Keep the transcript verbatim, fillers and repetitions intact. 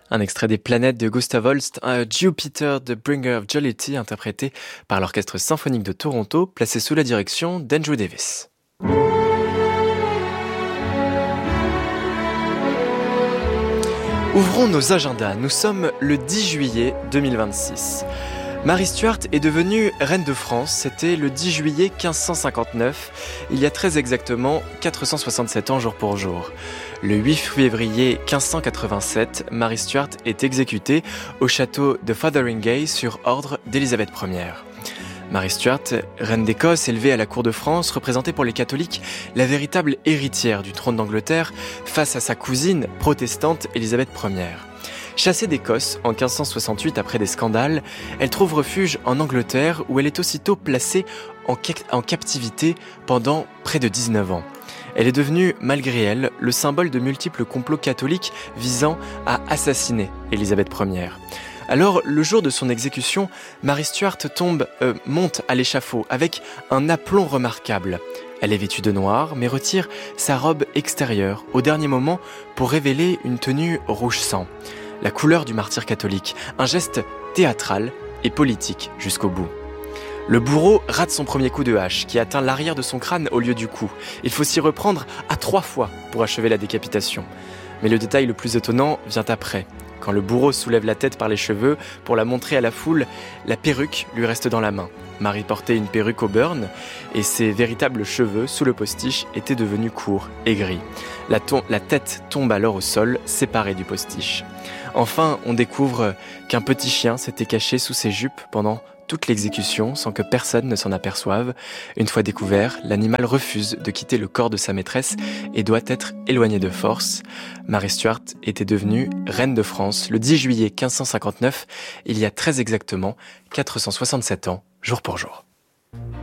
Un extrait des Planètes de Gustav Holst, un Jupiter the Bringer of Jollity, interprété par l'Orchestre symphonique de Toronto, placé sous la direction d'Andrew Davis. Ouvrons nos agendas, nous sommes le dix juillet deux mille vingt-six. Marie Stuart est devenue reine de France, c'était le dix juillet quinze cent cinquante-neuf, il y a très exactement quatre cent soixante-sept ans jour pour jour. Le huit février quinze cent quatre-vingt-sept, Marie Stuart est exécutée au château de Fotheringhay sur ordre d'Élisabeth première. Marie Stuart, reine d'Écosse élevée à la cour de France, représentait pour les catholiques la véritable héritière du trône d'Angleterre face à sa cousine protestante Élisabeth première. Chassée d'Écosse en quinze cent soixante-huit après des scandales, elle trouve refuge en Angleterre où elle est aussitôt placée en, ca- en captivité pendant près de dix-neuf ans. Elle est devenue, malgré elle, le symbole de multiples complots catholiques visant à assassiner Élisabeth première. Alors, le jour de son exécution, Marie Stuart tombe, euh, monte à l'échafaud avec un aplomb remarquable. Elle est vêtue de noir, mais retire sa robe extérieure au dernier moment pour révéler une tenue rouge sang. La couleur du martyr catholique, un geste théâtral et politique jusqu'au bout. Le bourreau rate son premier coup de hache qui atteint l'arrière de son crâne au lieu du cou. Il faut s'y reprendre à trois fois pour achever la décapitation. Mais le détail le plus étonnant vient après. Quand le bourreau soulève la tête par les cheveux pour la montrer à la foule, la perruque lui reste dans la main. Marie portait une perruque au burn et ses véritables cheveux sous le postiche étaient devenus courts et gris. La, ton- la tête tombe alors au sol, séparée du postiche. Enfin, on découvre qu'un petit chien s'était caché sous ses jupes pendant toute l'exécution sans que personne ne s'en aperçoive. Une fois découvert, l'animal refuse de quitter le corps de sa maîtresse et doit être éloigné de force. Marie Stuart était devenue reine de France le dix juillet quinze cent cinquante-neuf, il y a très exactement quatre cent soixante-sept ans, jour pour jour.